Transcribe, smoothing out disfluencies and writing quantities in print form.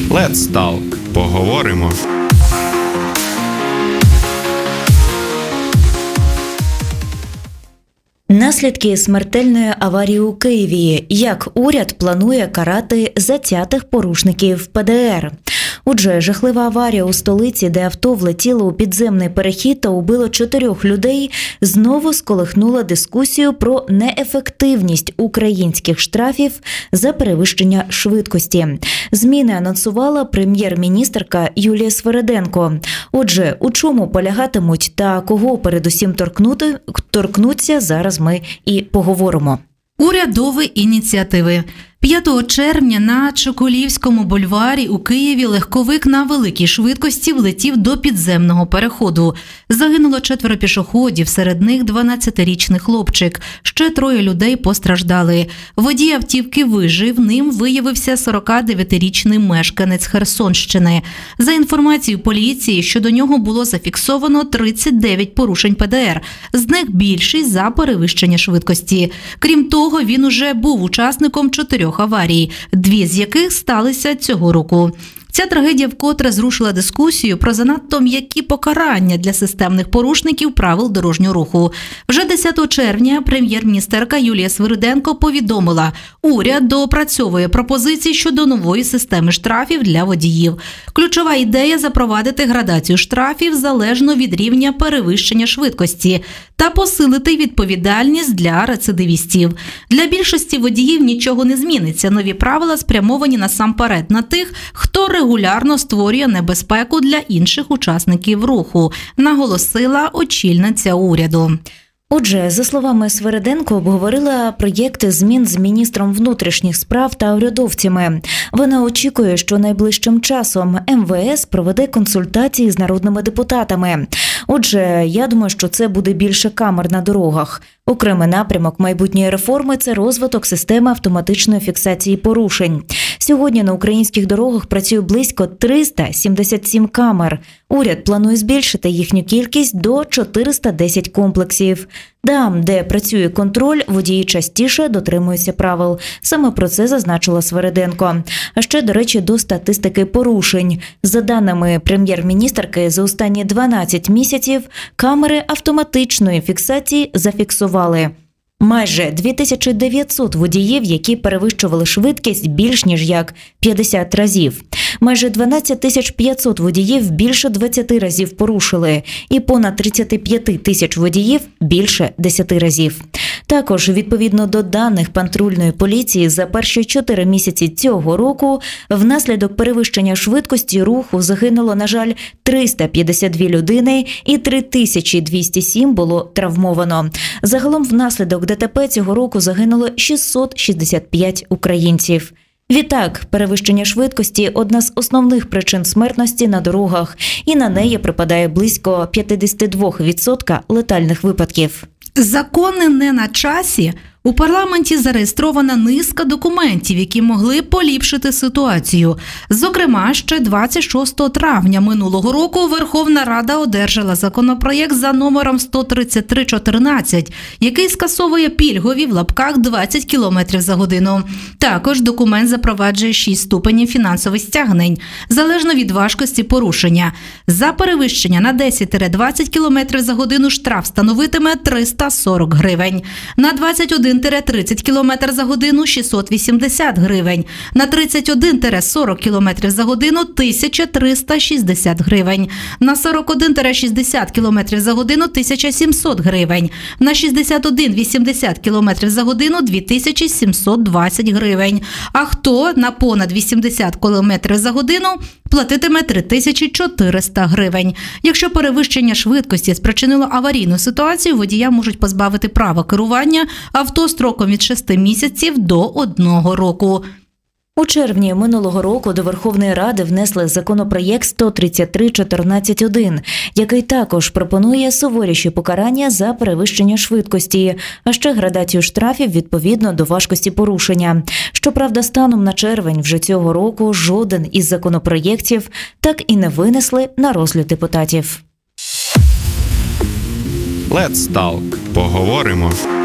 Let's Talk. Поговоримо. Наслідки смертельної аварії у Києві. Як уряд планує карати затятих порушників ПДР? Отже, жахлива аварія у столиці, де авто влетіло у підземний перехід та убило 4 людей, знову сколихнула дискусію про неефективність українських штрафів за перевищення швидкості. Зміни анонсувала прем'єр-міністерка Юлія Свериденко. Отже, у чому полягатимуть та кого передусім торкнуться, зараз ми і поговоримо. Урядові ініціативи. 5 червня на Чоколівському бульварі у Києві легковик на великій швидкості влетів до підземного переходу. Загинуло 4 пішоходів, серед них 12-річний хлопчик. Ще 3 людей постраждали. Водій автівки вижив, ним виявився 49-річний мешканець Херсонщини. За інформацією поліції, щодо нього було зафіксовано 39 порушень ПДР, з них більшість за перевищення швидкості. Крім того, він уже був учасником 4 аварій, 2 з яких сталися цього року. Ця трагедія вкотре зрушила дискусію про занадто м'які покарання для системних порушників правил дорожнього руху. Вже 10 червня прем'єр-міністерка Юлія Свериденко повідомила, уряд доопрацьовує пропозиції щодо нової системи штрафів для водіїв. Ключова ідея – запровадити градацію штрафів залежно від рівня перевищення швидкості та посилити відповідальність для рецидивістів. Для більшості водіїв нічого не зміниться. Нові правила спрямовані насамперед на тих, хто регулярно створює небезпеку для інших учасників руху, наголосила очільниця уряду. Отже, за словами Свериденко, обговорила проєкти змін з міністром внутрішніх справ та урядовцями. Вона очікує, що найближчим часом МВС проведе консультації з народними депутатами. Отже, я думаю, що це буде більше камер на дорогах. Окремий напрямок майбутньої реформи – це розвиток системи автоматичної фіксації порушень. Сьогодні на українських дорогах працює близько 377 камер. Уряд планує збільшити їхню кількість до 410 комплексів. Там, де працює контроль, водії частіше дотримуються правил. Саме про це зазначила Свериденко. А ще, до речі, до статистики порушень. За даними прем'єр-міністерки, за останні 12 місяців камери автоматичної фіксації зафіксували майже 2900 водіїв, які перевищували швидкість більш ніж як 50 разів. Майже 12 500 водіїв більше 20 разів порушили. І понад 35 тисяч водіїв більше 10 разів. Також, відповідно до даних патрульної поліції, за перші 4 місяці цього року внаслідок перевищення швидкості руху загинуло, на жаль, 352 людини і 3207 було травмовано. Загалом внаслідок ДТП цього року загинуло 665 українців. Відтак, перевищення швидкості – одна з основних причин смертності на дорогах, і на неї припадає близько 52% летальних випадків. Закони не на часі. У парламенті зареєстрована низка документів, які могли поліпшити ситуацію. Зокрема, ще 26 травня минулого року Верховна Рада одержала законопроєкт за номером 13314, який скасовує пільгові в лапках 20 км за годину. Також документ запроваджує 6 ступенів фінансових стягнень, залежно від важкості порушення. За перевищення на 10-20 км за годину штраф становитиме 340 гривень. На 21-30 км за годину – 680 гривень. На 31-40 км за годину – 1360 гривень. На 41-60 км за годину – 1700 гривень. На 61-80 км за годину – 2720 гривень. А хто на понад 80 км за годину платитиме 3400 гривень. Якщо перевищення швидкості спричинило аварійну ситуацію, водія можуть позбавити права керування авто строком від 6 місяців до 1 року. У червні минулого року до Верховної Ради внесли законопроєкт 133-14-1, який також пропонує суворіші покарання за перевищення швидкості, а ще градацію штрафів відповідно до важкості порушення. Щоправда, станом на червень вже цього року жоден із законопроєктів так і не винесли на розгляд депутатів. Let's Talk. Поговоримо.